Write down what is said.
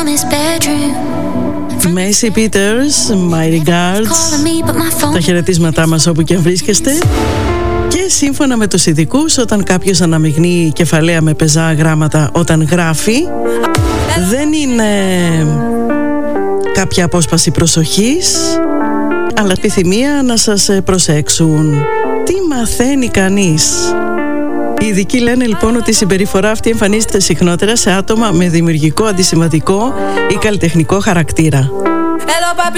Macy Peters, My Regards. Τα χαιρετίσματά μας όπου και αν βρίσκεστε. Και σύμφωνα με τους ειδικούς, όταν κάποιος αναμειγνύει κεφαλαία με πεζά γράμματα όταν γράφει, δεν είναι κάποια απόσπαση προσοχής, αλλά επιθυμία να σας προσέξουν. Τι μαθαίνει κανείς? Οι ειδικοί λένε λοιπόν ότι η συμπεριφορά αυτή εμφανίζεται συχνότερα σε άτομα με δημιουργικό, αντισημβατικό ή καλλιτεχνικό χαρακτήρα.